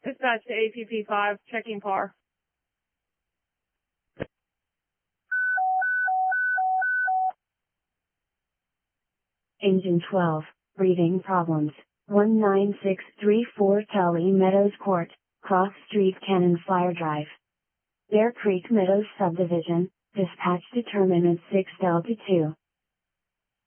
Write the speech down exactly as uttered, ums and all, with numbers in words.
Dispatch to A P P five, checking par. Engine twelve, breathing problems, one nine six three four Tully Meadows Court, Cross Street, Cannon Fire Drive. Bear Creek Meadows Subdivision, dispatch determinant six Delta two.